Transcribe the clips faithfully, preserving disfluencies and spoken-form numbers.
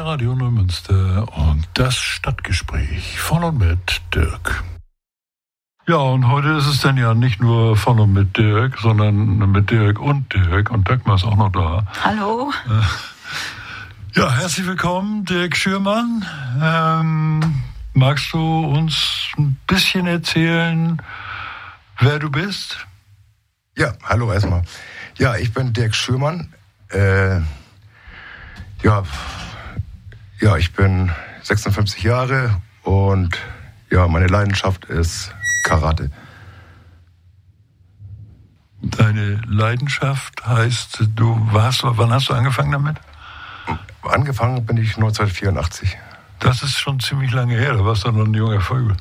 Radio Neumünster und das Stadtgespräch von und mit Dirk. Ja, und heute ist es dann ja nicht nur von und mit Dirk, sondern mit Dirk und Dirk. Und Dagmar ist auch noch da. Hallo. Ja, herzlich willkommen, Dirk Schürmann. Ähm, magst du uns ein bisschen erzählen, wer du bist? Ja, hallo erstmal. Ja, ich bin Dirk Schürmann. Äh, ja, ja, ich bin sechsundfünfzig Jahre und ja, meine Leidenschaft ist Karate. Deine Leidenschaft heißt, du warst, wann hast du angefangen damit? Angefangen bin ich neunzehnhundertvierundachtzig. Das ist schon ziemlich lange her, da warst du noch ein junger Vogel.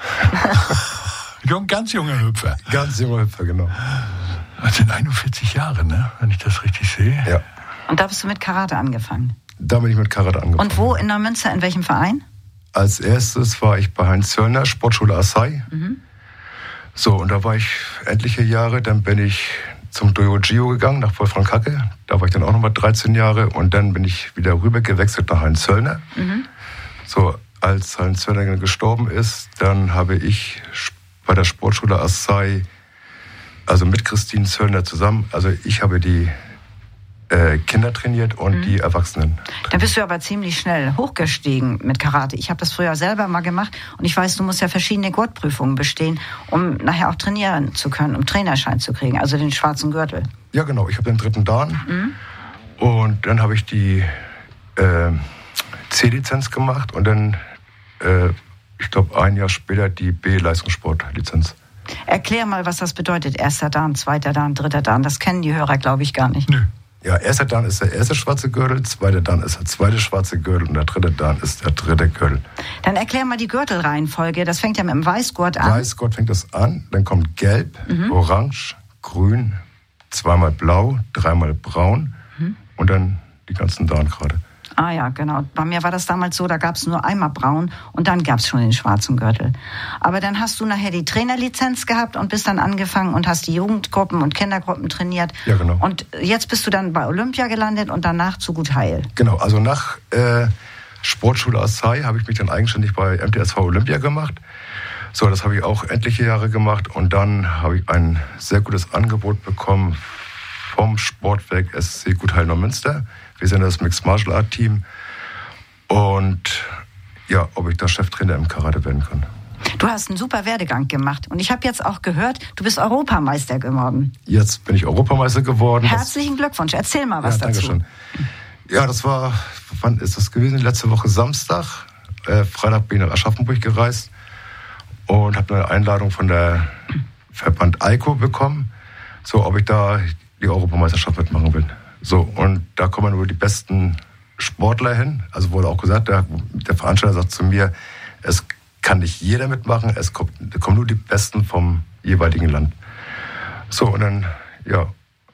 Jung, ganz junger Hüpfer. Ganz junger Hüpfer, genau. Das sind einundvierzig Jahre, ne? Wenn ich das richtig sehe. Ja. Und da bist du mit Karate angefangen? Da bin ich mit Karate angefangen. Und wo in Neumünster, in welchem Verein? Als erstes war ich bei Heinz Zöllner, Sportschule Assai. Mhm. So, und da war ich etliche Jahre. Dann bin ich zum Dojo-Gio gegangen, nach Wolfram-Kacke. Da war ich dann auch nochmal dreizehn Jahre. Und dann bin ich wieder rüber gewechselt nach Heinz Zöllner. Mhm. So, als Heinz Zöllner gestorben ist, dann habe ich bei der Sportschule Assai, also mit Christine Zöllner zusammen, also ich habe die äh, Kinder trainiert und mhm. die Erwachsenen trainiert. Dann bist du aber ziemlich schnell hochgestiegen mit Karate. Ich habe das früher selber mal gemacht und ich weiß, du musst ja verschiedene Gurtprüfungen bestehen, um nachher auch trainieren zu können, um Trainerschein zu kriegen, also den schwarzen Gürtel. Ja, genau. Ich habe den dritten Dan mhm. und dann habe ich die äh, C-Lizenz gemacht und dann, äh, ich glaube, ein Jahr später die B-Leistungssport-Lizenz. Erklär mal, was das bedeutet. Erster Dan, zweiter Dan, dritter Dan. Das kennen die Hörer, glaube ich, gar nicht. Nö. Ja, erster Dan ist der erste schwarze Gürtel, zweiter Dan ist der zweite schwarze Gürtel und der dritte Dan ist der dritte Gürtel. Dann erklär mal die Gürtelreihenfolge. Das fängt ja mit dem Weißgurt an. Weißgurt fängt das an, dann kommt Gelb, mhm. Orange, Grün, zweimal Blau, dreimal Braun mhm. und dann die ganzen Dan gerade. Ah ja, genau. Bei mir war das damals so, da gab es nur einmal braun und dann gab es schon den schwarzen Gürtel. Aber dann hast du nachher die Trainerlizenz gehabt und bist dann angefangen und hast die Jugendgruppen und Kindergruppen trainiert. Ja, genau. Und jetzt bist du dann bei Olympia gelandet und danach zu Gut Heil. Genau, also nach äh, Sportschule Assai habe ich mich dann eigenständig bei M T S V Olympia gemacht. So, das habe ich auch etliche Jahre gemacht und dann habe ich ein sehr gutes Angebot bekommen vom Sportwerk S C Gut Heil Neumünster. Wir sind das Mixed Martial Art Team und ja, ob ich da Cheftrainer im Karate werden kann. Du hast einen super Werdegang gemacht und ich habe jetzt auch gehört, du bist Europameister geworden. Jetzt bin ich Europameister geworden. Herzlichen Glückwunsch, erzähl mal was ja, dazu. Dankeschön. Ja, das war, wann ist das gewesen? Letzte Woche Samstag. Äh, Freitag bin ich nach Aschaffenburg gereist und habe eine Einladung von der Verband Eiko bekommen, so ob ich da die Europameisterschaft mitmachen will. So, und da kommen nur die besten Sportler hin. Also wurde auch gesagt, der, der Veranstalter sagt zu mir, es kann nicht jeder mitmachen, es kommt, da kommen nur die Besten vom jeweiligen Land. So, und dann, ja,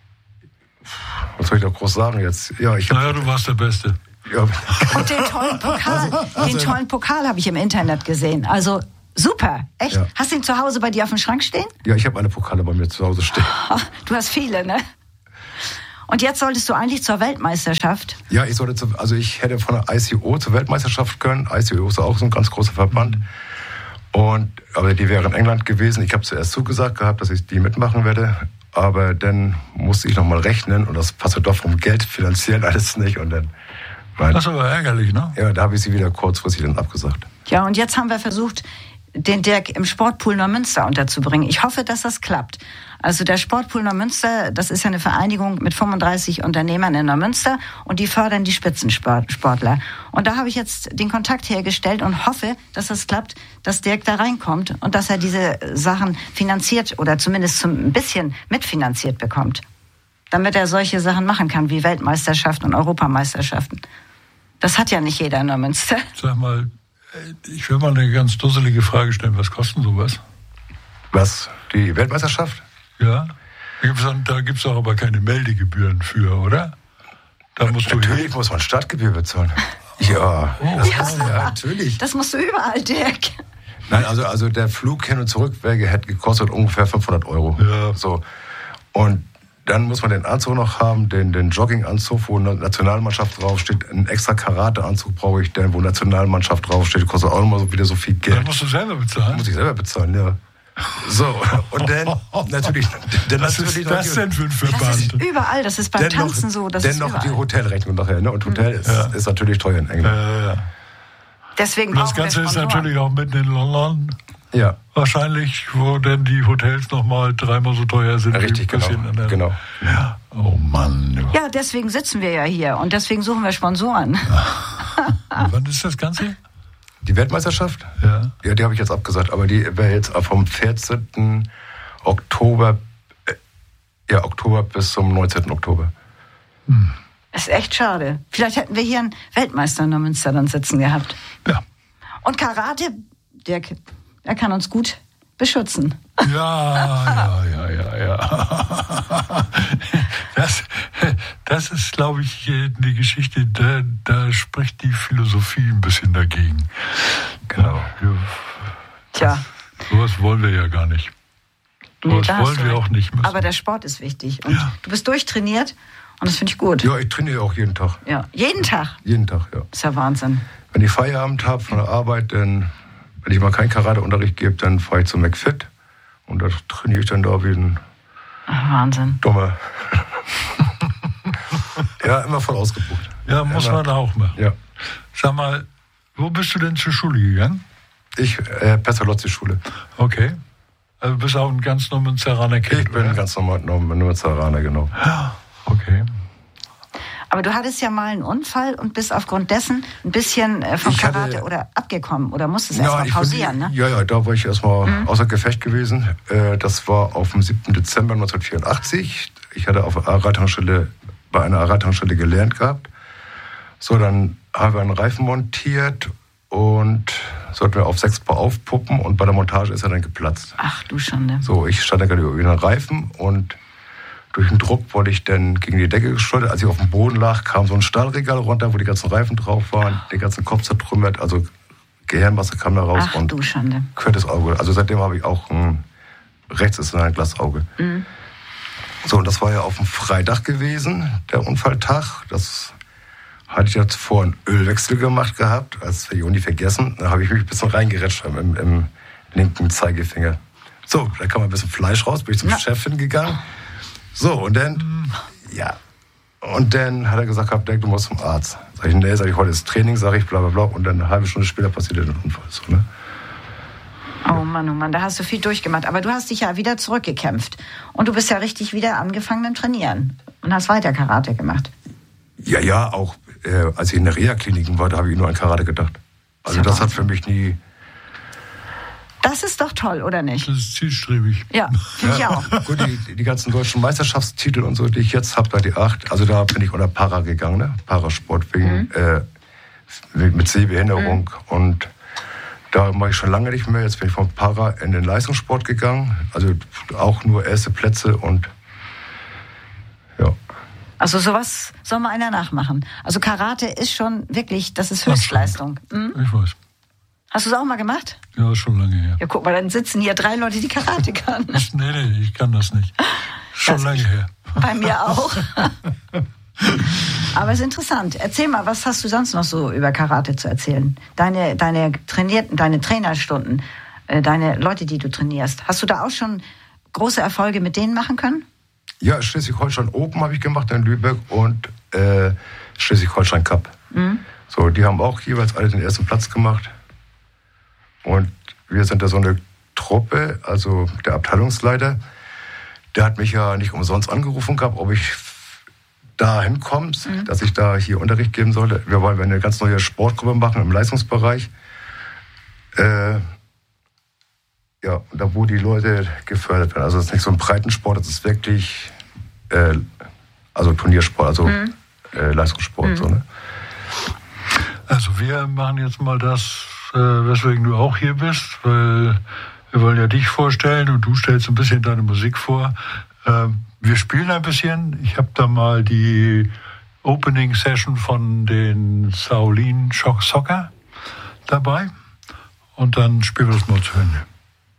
was soll ich da groß sagen jetzt? Ja, ich hab, naja, du warst der Beste. Ja. Und den tollen Pokal, also, den tollen Pokal habe ich im Internet gesehen. Also super, echt? Ja. Hast du ihn zu Hause bei dir auf dem Schrank stehen? Ja, ich habe eine Pokale bei mir zu Hause stehen. Ach, du hast viele, ne? Und jetzt solltest du eigentlich zur Weltmeisterschaft? Ja, ich sollte, zu, also ich hätte von der I C O zur Weltmeisterschaft können. I C O ist auch so ein ganz großer Verband. Und, aber die wäre in England gewesen. Ich habe zuerst zugesagt gehabt, dass ich die mitmachen werde. Aber dann musste ich nochmal rechnen und das passte doch vom Geld finanziell alles nicht. Und dann, mein, das ist aber ärgerlich, ne? Ja, da habe ich sie wieder kurzfristig dann abgesagt. Ja, und jetzt haben wir versucht, den Dirk im Sportpool Neumünster unterzubringen. Ich hoffe, dass das klappt. Also der Sportpool Neumünster, das ist ja eine Vereinigung mit fünfunddreißig Unternehmern in Neumünster und die fördern die Spitzensportler. Und da habe ich jetzt den Kontakt hergestellt und hoffe, dass das klappt, dass Dirk da reinkommt und dass er diese Sachen finanziert oder zumindest ein bisschen mitfinanziert bekommt, damit er solche Sachen machen kann wie Weltmeisterschaften und Europameisterschaften. Das hat ja nicht jeder in Neumünster. Sag mal, ich will mal eine ganz dusselige Frage stellen. Was kostet sowas? Was? Die Weltmeisterschaft? Ja. Da gibt es auch aber keine Meldegebühren für, oder? Da musst du natürlich hin. muss man Startgebühr bezahlen. Ja, oh, das ja. Ist, ja, natürlich. Das musst du überall, Dirk. Nein, also, also der Flug hin und zurück wäre, hätte gekostet ungefähr fünfhundert Euro. Ja. So. Und Dann muss man den Anzug noch haben, den, den Jogginganzug, wo Nationalmannschaft draufsteht. Einen extra Karateanzug brauche ich, denn wo Nationalmannschaft draufsteht, kostet auch nochmal so wieder so viel Geld. Das musst du selber bezahlen? Muss ich selber bezahlen, ja. So, und dann natürlich... Dann Was natürlich ist das noch, denn für ein Verband? Das ist überall, das ist beim dennoch, Tanzen so. Das dennoch ist überall. die Hotelrechnung nachher, ne? Und Hotel ist, ja. ist natürlich teuer in England. Ja, ja. Deswegen Und das brauchen wir Ganze ist Sponsoren. natürlich auch mitten in London. Ja. Wahrscheinlich, wo denn die Hotels nochmal dreimal so teuer sind. Richtig, wie ein bisschen genau. in der- genau. Ja. Oh Mann. Ja, deswegen sitzen wir ja hier und deswegen suchen wir Sponsoren. Wann ist das Ganze? Die Weltmeisterschaft? Ja. Ja, die habe ich jetzt abgesagt, aber die wäre jetzt vom vierzehnten Oktober, äh, ja, Oktober bis zum neunzehnten Oktober. Das ist echt schade. Vielleicht hätten wir hier einen Weltmeister in Neumünster dann sitzen gehabt. Ja. Und Karate, der, der kann uns gut beschützen. Ja, ja, ja, ja, ja. Das, das ist, glaube ich, die Geschichte, da, da spricht die Philosophie ein bisschen dagegen. Genau. Ja, Tja, sowas wollen wir ja gar nicht. nee, Sowas da hast wollen du wir recht. auch nicht müssen. Aber der Sport ist wichtig. Und Ja. du bist durchtrainiert und das finde ich gut. Ja, ich trainiere auch jeden Tag. Ja, jeden Tag. Jeden Tag, ja. Das ist ja Wahnsinn. Wenn ich Feierabend habe von der Arbeit, dann, wenn ich mal keinen Karateunterricht gebe, dann fahre ich zum McFit. Und da trainiere ich dann da wie ein Ach, Wahnsinn. Dummer. Ja, immer voll ausgebucht. Ja, muss Immer. man auch machen. Ja. Sag mal, wo bist du denn zur Schule gegangen? Ich, äh, Pestalozzi-Schule. Okay. Also bist auch ein ganz Neumünsteraner Kind, Ich bin oder? ein ganz normal Neumünsteraner, genau. Okay. Aber du hattest ja mal einen Unfall und bist aufgrund dessen ein bisschen äh, vom Ich hatte- Karate oder abgekommen oder musstest erst mal ich pausieren, bin, ne? Ja, ja, da war ich erstmal mhm. außer Gefecht gewesen. Äh, das war auf dem siebten Dezember neunzehnhundertvierundachtzig. Ich hatte auf einer Radtankstelle, bei einer Radtankstelle gelernt gehabt. So, dann haben wir einen Reifen montiert und sollten wir auf sechs Paar aufpuppen und bei der Montage ist er dann geplatzt. Ach du Schande. So, ich stand da gerade über den Reifen und durch den Druck wurde ich dann gegen die Decke geschleudert. Als ich auf dem Boden lag, kam so ein Stahlregal runter, wo die ganzen Reifen drauf waren, den ganzen Kopf zertrümmert, also Gehirnmasse kam da raus Ach und du Schande. quertes Auge. Also seitdem habe ich auch ein, rechts ist ein Glasauge. Mhm. So, und das war ja auf dem Freitag gewesen, der Unfalltag. Das hatte ich ja zuvor einen Ölwechsel gemacht gehabt, als wir Juni vergessen. Da habe ich mich ein bisschen reingerätscht im, im linken Zeigefinger. So, da kam ein bisschen Fleisch raus, bin ich zum Na. Chef hingegangen. So, und dann, ja. Und dann hat er gesagt, gehabt, Dirk, du musst zum Arzt. Sag ich, nee, sag ich, heute ist Training, sag ich, bla bla bla. Und dann eine halbe Stunde später passiert der Unfall. So, ne? Oh Mann, oh Mann, da hast du viel durchgemacht. Aber du hast dich ja wieder zurückgekämpft. Und du bist ja richtig wieder angefangen mit dem Trainieren. Und hast weiter Karate gemacht. Ja, ja, auch äh, als ich in der Reha-Kliniken war, da habe ich nur an Karate gedacht. Also Ja, das hat Wahnsinn. für mich nie... Das ist doch toll, oder nicht? Das ist zielstrebig. Ja, finde ich auch. Gut, die, die ganzen deutschen Meisterschaftstitel und so, die ich jetzt habe, da die acht, also da bin ich unter Para gegangen, ne? Parasport wegen, Mhm. äh, mit Sehbehinderung. Mhm. Und da mache ich schon lange nicht mehr. Jetzt bin ich vom Para in den Leistungssport gegangen. Also auch nur erste Plätze und ja. Also sowas soll mal einer nachmachen. Also Karate ist schon wirklich, das ist Höchstleistung. Hm? Ich weiß. Hast du es auch mal gemacht? Ja, ist schon lange her. Ja, guck mal, dann sitzen hier drei Leute, die Karate können. Ich, nee, nee, ich kann das nicht. Schon Das- lange her. Bei mir auch. Aber es ist interessant. Erzähl mal, was hast du sonst noch so über Karate zu erzählen? Deine, deine trainierten, deine Trainerstunden, äh, deine Leute, die du trainierst. Hast du da auch schon große Erfolge mit denen machen können? Ja, Schleswig-Holstein Open habe ich gemacht in Lübeck und äh, Schleswig-Holstein Cup. Mhm. So, die haben auch jeweils alle den ersten Platz gemacht. Und wir sind da so eine Truppe, also der Abteilungsleiter, der hat mich ja nicht umsonst angerufen gehabt, ob ich da hinkomme, mhm. dass ich da hier Unterricht geben sollte. Wir wollen eine ganz neue Sportgruppe machen im Leistungsbereich. Äh, ja, da wo die Leute gefördert werden. Also es ist nicht so ein Breitensport, es ist wirklich äh, also Turniersport, also mhm. äh, Leistungssport. Mhm. So, ne? Also wir machen jetzt mal das, äh, weswegen du auch hier bist, weil wir wollen ja dich vorstellen und du stellst ein bisschen deine Musik vor. Ähm, wir spielen ein bisschen. Ich habe da mal die Opening Session von den Shaolin Soccer dabei und dann spielen wir das mal zu Ende.